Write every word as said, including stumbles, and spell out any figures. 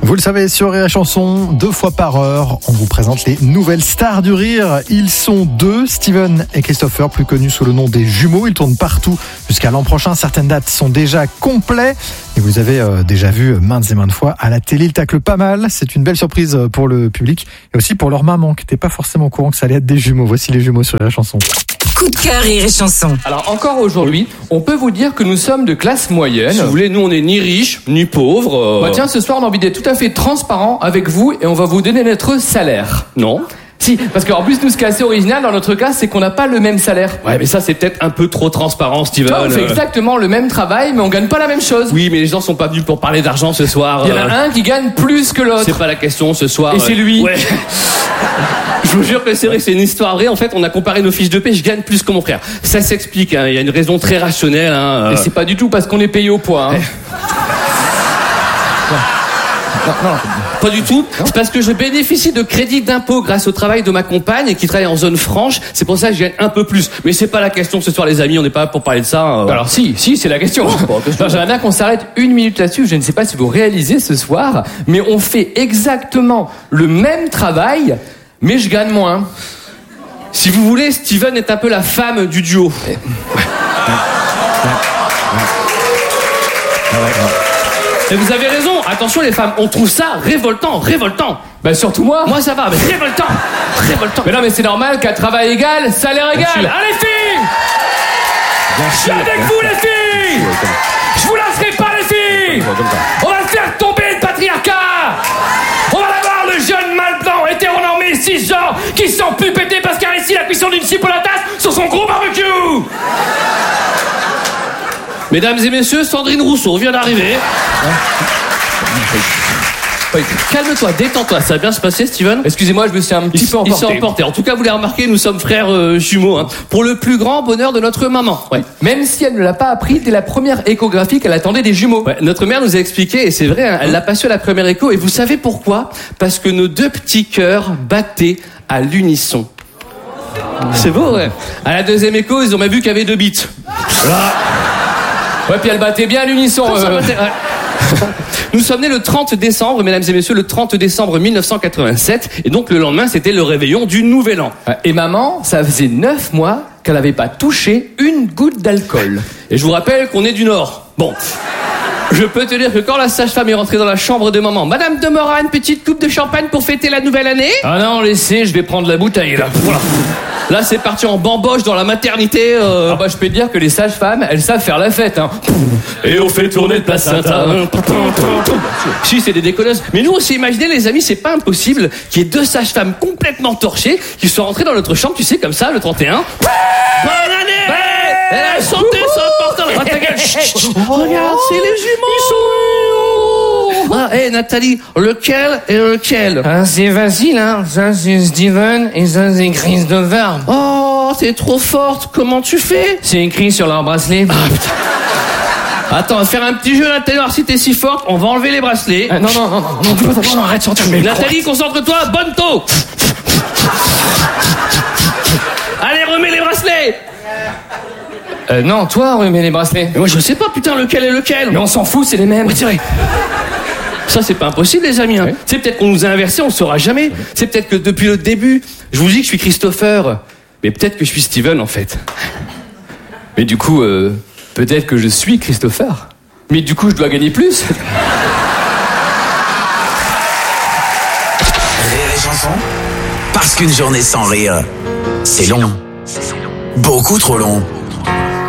Vous le savez, sur Rire et Chanson, deux fois par heure, on vous présente les nouvelles stars du rire. Ils sont deux, Steven et Christopher, plus connus sous le nom des jumeaux. Ils tournent partout jusqu'à l'an prochain. Certaines dates sont déjà complètes. Et vous avez euh, déjà vu maintes et maintes fois à la télé. Ils taclent pas mal. C'est une belle surprise pour le public et aussi pour leur maman qui n'était pas forcément au courant que ça allait être des jumeaux. Voici les jumeaux sur Rire et Chanson. Coup de cœur Rire et Chanson. Alors encore aujourd'hui, on peut vous dire que nous sommes de classe moyenne. Si vous voulez, nous on est ni riches, ni pauvres. Euh... Bah tiens, ce soir on a envie d'être tout à fait transparent avec vous et on va vous donner notre salaire. Non. Si, parce qu'en plus, nous, ce qui est assez original dans notre cas, c'est qu'on n'a pas le même salaire. Ouais, mais ça, c'est peut-être un peu trop transparent, Steven. Toi, on fait exactement le même travail, mais on gagne pas la même chose. Oui, mais les gens sont pas venus pour parler d'argent ce soir. Il y en a euh... un qui gagne plus que l'autre. C'est pas la question ce soir. Et c'est lui. Ouais. Je vous jure que c'est vrai, c'est une histoire vraie. En fait, on a comparé nos fiches de paie, je gagne plus que mon frère. Ça s'explique, hein. Il y a une raison très rationnelle. Hein. Et c'est pas du tout parce qu'on est payé au poids. Hein. Non, non, pas du tout. C'est parce que je bénéficie de crédits d'impôt grâce au travail de ma compagne qui travaille en zone franche. C'est pour ça que je gagne un peu plus. Mais c'est pas la question ce soir, les amis. On n'est pas là pour parler de ça. Euh... Alors si, si, c'est la question. Oh, bon, j'aimerais bien qu'on s'arrête une minute là-dessus. Je ne sais pas si vous réalisez ce soir, mais on fait exactement le même travail, mais je gagne moins. Si vous voulez, Steven est un peu la femme du duo. Ouais. Et vous avez raison, attention les femmes, on trouve ça révoltant, révoltant. Bah surtout moi. Moi ça va, mais révoltant, révoltant. Mais non mais c'est normal qu'à travail égal, salaire égal. Allez filles, je suis avec vous les filles. Je vous lâcherai pas les filles. On va faire tomber le patriarcat. On va avoir le jeune mâle blanc hétéronormé cisgenre qui sent plus péter parce qu'il a réussi la cuisson d'une cible à la tasse sur son gros barbecue. Mesdames et messieurs, Sandrine Rousseau vient d'arriver. Oui. Calme-toi, détends-toi, ça va bien se passer, Steven. Excusez-moi, je me suis un petit il, peu emporté. Il s'est emporté. En tout cas, vous l'avez remarqué, nous sommes frères euh, jumeaux, hein, pour le plus grand bonheur de notre maman. Ouais. Même si elle ne l'a pas appris dès la première échographie qu'elle attendait des jumeaux. Ouais, notre mère nous a expliqué, et c'est vrai, hein, elle l'a pas su à la première écho. Et vous savez pourquoi ? Parce que nos deux petits cœurs battaient à l'unisson. C'est beau, ouais. À la deuxième écho, ils ont même vu qu'il y avait deux bits. Voilà. Ouais, puis elle battait bien à l'unisson. Euh... Battait, ouais. Nous sommes nés le trente décembre, mesdames et messieurs, le trente décembre mille neuf cent quatre-vingt-sept. Et donc le lendemain, c'était le réveillon du Nouvel An. Et maman, ça faisait neuf mois qu'elle n'avait pas touché une goutte d'alcool. Et je vous rappelle qu'on est du Nord. Bon. Je peux te dire que quand la sage-femme est rentrée dans la chambre de maman, Madame de Morat, une petite coupe de champagne pour fêter la nouvelle année ? Ah non, laissez, je vais prendre la bouteille là. Voilà. Là, c'est parti en bamboche dans la maternité. Euh... Ah bah, je peux te dire que les sages-femmes, elles savent faire la fête, hein. Et on fait tourner le placenta. Si, c'est des déconneuses. Mais nous, on s'est imaginé, les amis, c'est pas impossible qu'il y ait deux sages-femmes complètement torchées qui sont rentrées dans notre chambre, tu sais, comme ça, le trente et un. Bonne année! Ouais, et la santé, c'est important. Ah, ta gueule. Regarde, c'est les jumeaux. Ils sont... Ah, hé, hey, Nathalie, lequel et lequel? Ah, c'est facile, hein. Ça, c'est Steven et ça, c'est Christopher. Oh, t'es trop forte. Comment tu fais? C'est écrit sur leur bracelet. Ah, putain. Attends, on va faire un petit jeu, Nathalie. Alors, si t'es si forte, on va enlever les bracelets. Ah, non, non, non, non, non, non, non, non, arrête, sortir. Nathalie, concentre-toi, bonne taux. Allez, remets les bracelets. Euh, non, toi, remets les bracelets. Mais moi, je sais pas, putain, lequel est lequel. Mais on s'en fout, c'est les mêmes. Oui, c'est vrai. Ça, c'est pas impossible, les amis. Hein. Oui. C'est peut-être qu'on nous a inversés, on saura jamais. C'est peut-être que depuis le début, je vous dis que je suis Christopher, mais peut-être que je suis Steven, en fait. Mais du coup, euh, peut-être que je suis Christopher. Mais du coup, je dois gagner plus. Rire et Chanson. Parce qu'une journée sans rire, c'est long. Beaucoup trop long.